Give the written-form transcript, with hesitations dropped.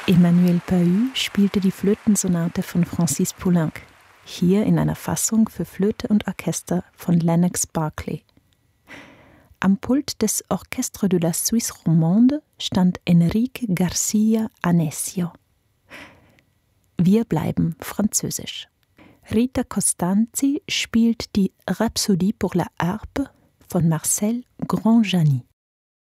Emmanuel Pahud spielte die Flötensonate von Francis Poulenc, hier in einer Fassung für Flöte und Orchester von Lennox Berkeley. Am Pult des Orchestre de la Suisse Romande stand Enrique Garcia Anesio. Wir bleiben französisch. Rita Costanzi spielt die Rhapsodie pour la harpe von Marcel Grandjani.